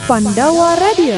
Pandawa Radio.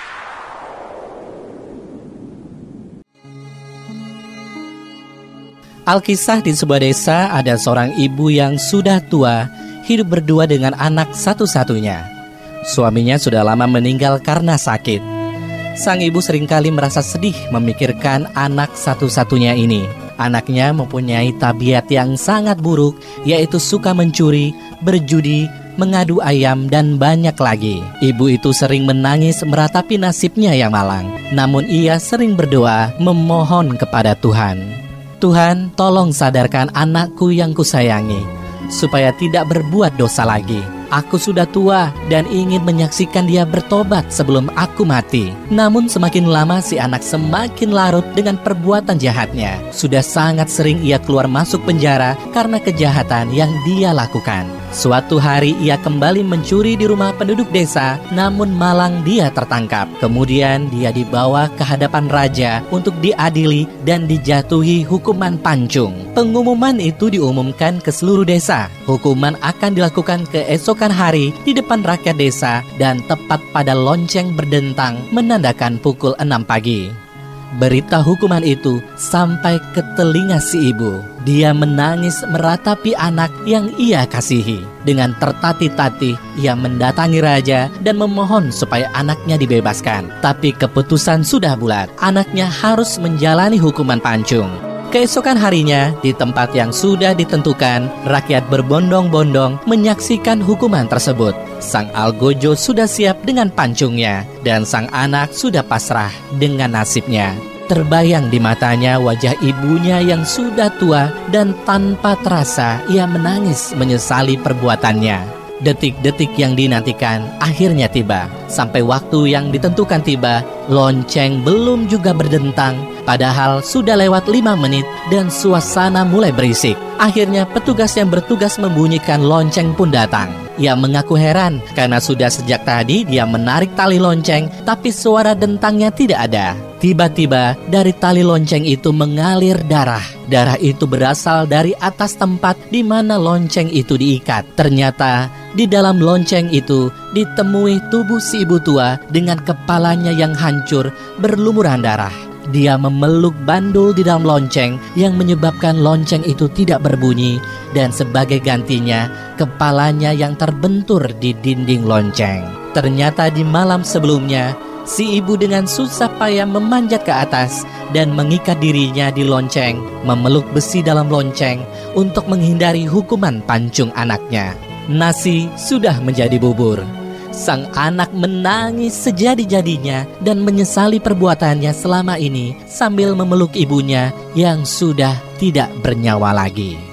Alkisah di sebuah desa, ada seorang ibu yang sudah tua, hidup berdua dengan anak satu-satunya. Suaminya sudah lama meninggal karena sakit. Sang ibu seringkali merasa sedih memikirkan anak satu-satunya ini. Anaknya mempunyai tabiat yang sangat buruk, yaitu suka mencuri, berjudi, mengadu ayam, dan banyak lagi. Ibu itu sering menangis meratapi nasibnya yang malang. Namun ia sering berdoa memohon kepada Tuhan. Tuhan, tolong sadarkan anakku yang kusayangi, supaya tidak berbuat dosa lagi. Aku sudah tua dan ingin menyaksikan dia bertobat sebelum aku mati. Namun semakin lama si anak semakin larut dengan perbuatan jahatnya. Sudah sangat sering ia keluar masuk penjara karena kejahatan yang dia lakukan. Suatu hari ia kembali mencuri di rumah penduduk desa, namun malang dia tertangkap. Kemudian dia dibawa ke hadapan raja untuk diadili dan dijatuhi hukuman pancung. Pengumuman itu diumumkan ke seluruh desa. Hukuman akan dilakukan keesokan hari di depan rakyat desa dan tepat pada lonceng berdentang menandakan pukul 6 pagi. Berita hukuman itu sampai ke telinga si ibu. Dia menangis meratapi anak yang ia kasihi. Dengan tertatih-tatih, ia mendatangi raja dan memohon supaya anaknya dibebaskan. Tapi keputusan sudah bulat, anaknya harus menjalani hukuman pancung. Keesokan harinya, di tempat yang sudah ditentukan, rakyat berbondong-bondong menyaksikan hukuman tersebut. Sang algojo sudah siap dengan pancungnya, dan sang anak sudah pasrah dengan nasibnya. Terbayang di matanya wajah ibunya yang sudah tua, dan tanpa terasa ia menangis menyesali perbuatannya. Detik-detik yang dinantikan akhirnya tiba. Sampai waktu yang ditentukan tiba, lonceng belum juga berdentang. Padahal sudah lewat 5 menit dan suasana mulai berisik. Akhirnya petugas yang bertugas membunyikan lonceng pun datang. Ia mengaku heran karena sudah sejak tadi dia menarik tali lonceng, tapi suara dentangnya tidak ada. Tiba-tiba dari tali lonceng itu mengalir darah. Darah itu berasal dari atas tempat di mana lonceng itu diikat. Ternyata di dalam lonceng itu ditemui tubuh si ibu tua dengan kepalanya yang hancur berlumuran darah. Dia memeluk bandul di dalam lonceng yang menyebabkan lonceng itu tidak berbunyi, dan sebagai gantinya kepalanya yang terbentur di dinding lonceng. Ternyata di malam sebelumnya si ibu dengan susah payah memanjat ke atas dan mengikat dirinya di lonceng, memeluk besi dalam lonceng untuk menghindari hukuman pancung anaknya. Nasi sudah menjadi bubur. Sang anak menangis sejadi-jadinya dan menyesali perbuatannya selama ini sambil memeluk ibunya yang sudah tidak bernyawa lagi.